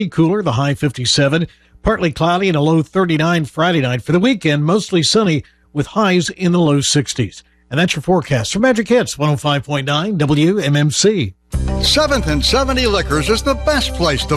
Cooler, the high 57. Partly cloudy and a low 39 Friday night. For the weekend, mostly sunny with highs in the low 60s. And that's your forecast for Magic Hits 105.9 WMMC. 7th and 70 Liquors is the best place to